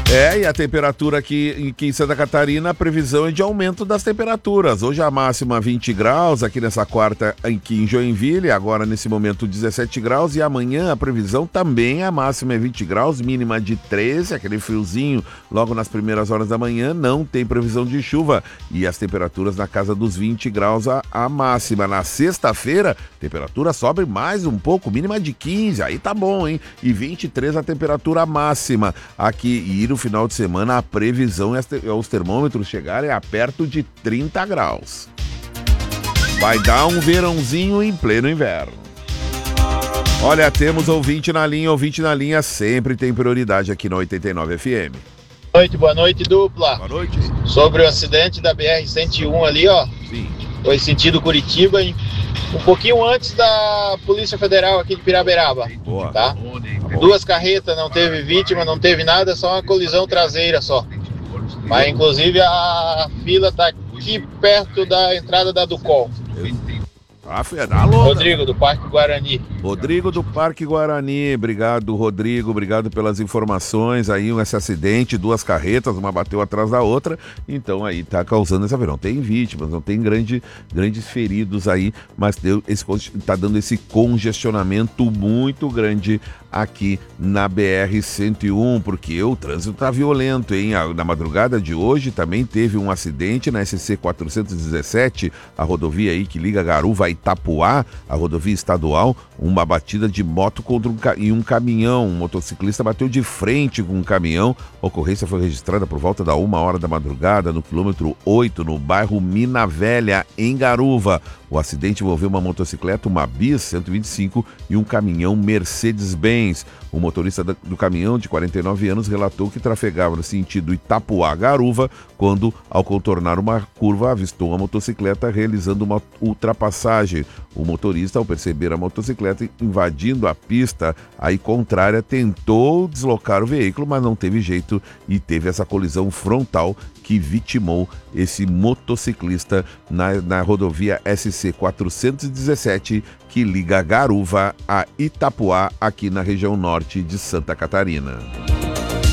E a temperatura aqui em Santa Catarina, a previsão é de aumento das temperaturas. Hoje a máxima 20 graus, aqui nessa quarta aqui em Joinville, agora nesse momento 17 graus, e amanhã a previsão também, a máxima é 20 graus, mínima de 13, aquele friozinho logo nas primeiras horas da manhã, não tem previsão de chuva, e as temperaturas na casa dos 20 graus a máxima. Na sexta-feira, temperatura sobe mais um pouco, mínima de 15, aí tá bom, hein? E 23 a temperatura máxima aqui, e no final de semana a previsão é os termômetros chegarem a perto de 30 graus. Vai dar um verãozinho em pleno inverno. Olha, temos ouvinte na linha sempre tem prioridade aqui na 89 FM. Boa noite, dupla. Boa noite. Sobre o acidente da BR-101 ali, ó. Sim. Foi sentido Curitiba, hein? Um pouquinho antes da Polícia Federal aqui de Piraberaba. Boa. Tá? Duas carretas, não teve vítima, não teve nada, só uma colisão traseira só. Mas inclusive a fila tá aqui perto da entrada da Ducol. Rodrigo, do Parque Guarani. Rodrigo do Parque Guarani, obrigado Rodrigo, obrigado pelas informações. Aí esse acidente, duas carretas, uma bateu atrás da outra, então aí tá causando essa não tem vítimas, não tem grandes feridos aí, mas tá dando esse congestionamento muito grande aqui na BR-101, porque o trânsito tá violento, hein? Na madrugada de hoje também teve um acidente na SC 417, a rodovia aí que liga Garuva a Itapuá, a rodovia estadual, uma batida de moto contra um caminhão. Um motociclista bateu de frente com um caminhão. A ocorrência foi registrada por volta da 1h da madrugada, no quilômetro 8, no bairro Mina Velha, em Garuva. O acidente envolveu uma motocicleta, uma Bis 125 e um caminhão Mercedes-Benz. O motorista do caminhão, de 49 anos, relatou que trafegava no sentido Itapuá-Garuva, quando, ao contornar uma curva, avistou a motocicleta realizando uma ultrapassagem. O motorista, ao perceber a motocicleta invadindo a pista aí contrária, tentou deslocar o veículo, mas não teve jeito e teve essa colisão frontal que vitimou esse motociclista na rodovia SC 417, que liga Garuva a Itapuá, aqui na região norte de Santa Catarina.